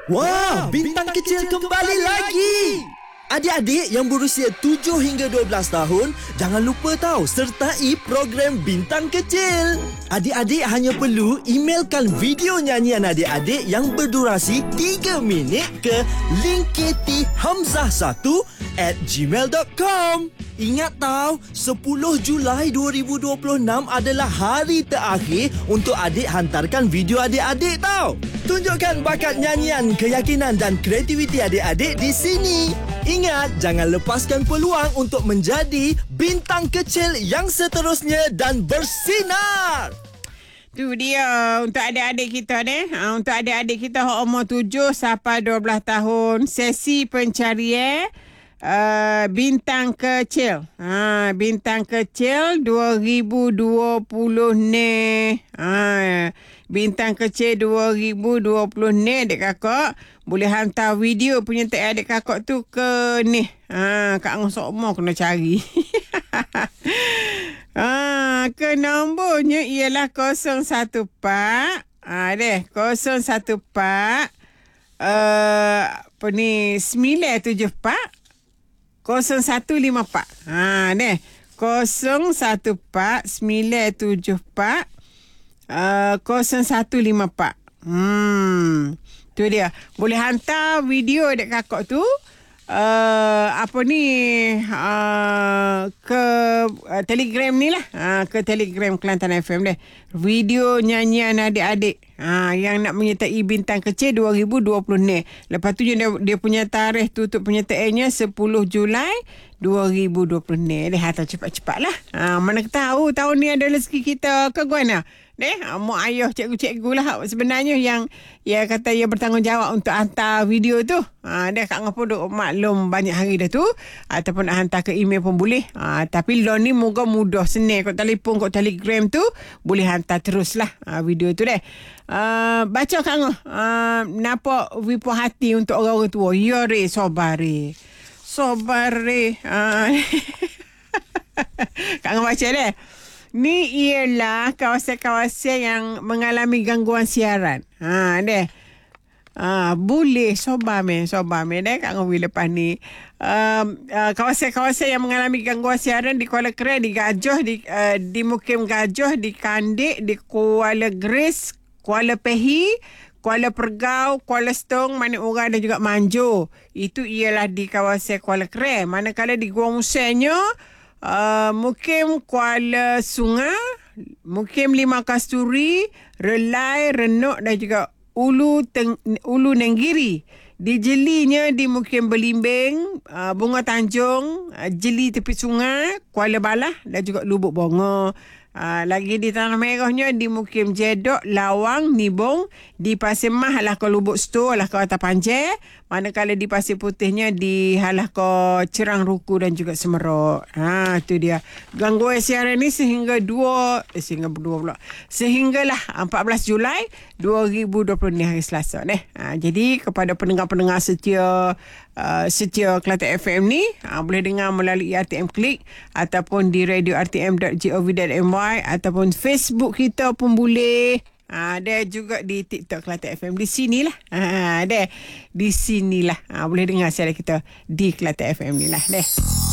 Wah, bintang kecil kembali lagi. Adik-adik yang berusia 7 hingga 12 tahun, jangan lupa sertai program Bintang Kecil. Adik-adik hanya perlu emailkan video nyanyian adik-adik yang berdurasi 3 minit ke linkketihamzah1@gmail.com. Ingat 10 Julai 2026 adalah hari terakhir untuk adik hantarkan video adik-adik Tunjukkan bakat nyanyian, keyakinan dan kreativiti adik-adik di sini. Ingat, jangan lepaskan peluang untuk menjadi bintang kecil yang seterusnya dan bersinar. Tu dia untuk adik-adik kita ni. Untuk adik-adik kita umur 7 sampai 12 tahun. Sesi pencarian bintang kecil. Bintang kecil 2020 ni. Bintang kecil 2020 ni adik kakak boleh hantar video penyertaan adik kakak tu ke ni. Kak Ang Sokmo kena cari. Ke nombornya ialah 014 014 apa ni 974 0154. 014 974 0154. Tu dia. Boleh hantar video dek kakak tu ke Telegram ni lah. Ke Telegram Kelantan FM deh. Video nyanyian adik-adik yang nak menyertai bintang kecil 2020 ni. Lepas tu dia punya tarikh tutup penyertaannya 10 Julai 2020 ni. Dia hantar cepat-cepat lah. Mana tahu tahun ni ada rezeki kita ke Guana. Mak ayah cikgu-cikgu lah sebenarnya yang kata ia bertanggungjawab untuk hantar video tu. Dia kat ngapa duk maklum banyak hari dah tu, ataupun nak hantar ke email pun boleh. Tapi lo ni moga mudah senang kau telefon kau Telegram tu boleh hantar terus lah video tu deh. Baca Kak Ngah napa wipo hati untuk orang tua. Ya re, sabar re. Kak Ngah baca deh. Ni ialah kawasan-kawasan yang mengalami gangguan siaran. Boleh sobar me deh Kak Ngowi lepas ni. Kawasan-kawasan yang mengalami gangguan siaran di Kuala Krai, di Gajah, di Mukim Gajah, di Kandik, di Kuala Gris, Kuala Pehi, Kuala Pergau, Kuala Stong, Manik Urang dan juga Manjur. Itu ialah di kawasan Kuala Krai. Manakala di Gua Musanya, Mukim Kuala Sungai, Mukim Lima Kasturi, Relai, Renok dan juga Ulu Nenggiri. Di Jelinya di Mukim Belimbing, Bunga Tanjung, Jeli Tepi Sungai, Kuala Balah dan juga Lubuk Bongo. Lagi di Tanah Merahnya di Mukim Jedok, Lawang, Nibong, di Pasir Mah halah ke Lubuk Sto, halah ke Atas Panjang. Manakala di Pasir Putihnya di halah ke Cerang Ruku dan juga Semerok. Tu dia. Gangguan siaran ni sehinggalah 14 Julai 2020 ni hari Selasa ni. Jadi kepada pendengar-pendengar setia Kelantan FM ni boleh dengar melalui RTM Klik ataupun di radio rtm.gov.my ataupun Facebook kita pun boleh. Ada juga di TikTok Kelantan FM. Di sinilah. Di sinilah. Boleh dengar siaran kita di Kelantan FM ni lah.